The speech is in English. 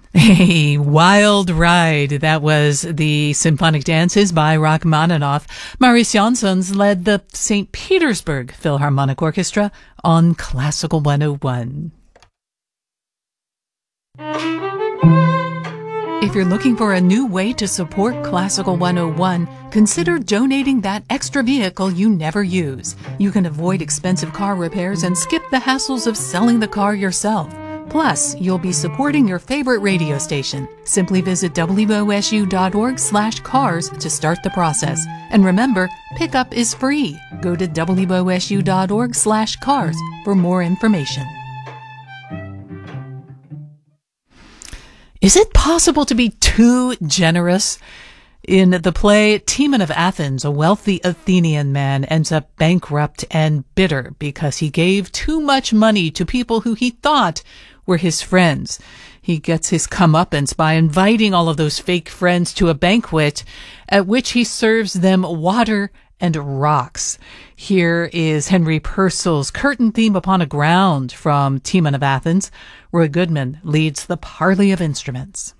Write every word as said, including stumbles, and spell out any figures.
A wild ride. That was the symphonic dances by Rachmaninoff. Marius Jansons led the Saint Petersburg Philharmonic Orchestra on Classical one oh one. If you're looking for a new way to support Classical one oh one, consider donating that extra vehicle you never use. You can avoid expensive car repairs and skip the hassles of selling the car yourself. Plus, you'll be supporting your favorite radio station. Simply visit W O S U dot org slash cars to start the process. And remember, pickup is free. Go to W O S U dot org slash cars for more information. Is it possible to be too generous? In the play Timon of Athens, a wealthy Athenian man ends up bankrupt and bitter because he gave too much money to people who he thought were his friends. He gets his comeuppance by inviting all of those fake friends to a banquet at which he serves them water and rocks. Here is Henry Purcell's curtain theme upon a ground from Timon of Athens. Roy Goodman leads the parley of instruments.